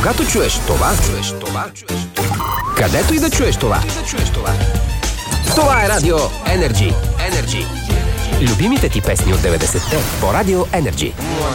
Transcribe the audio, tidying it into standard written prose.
Когато чуеш това, където и да чуеш това. Това е Радио Energy. Любимите ти песни от 90-те по Радио Energy.